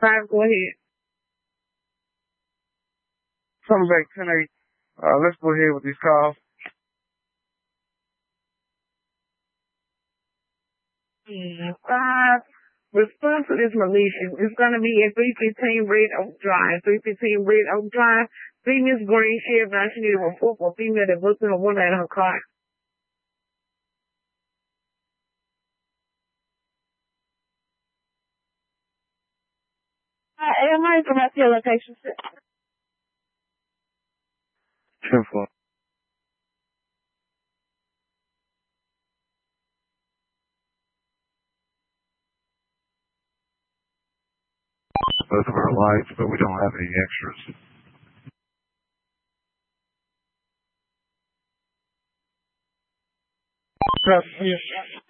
Go ahead. Coming back 10-8. Let's go ahead with these calls. Five. Response to this malicious. It's going to be at 315 Red Oak Drive. 315 Red Oak Drive. Female's green sheriff. Now she needed a report for a female that booked in a woman in her car. Am I from your location? 10-4. Both of our lights, but we don't have any extras. Yes.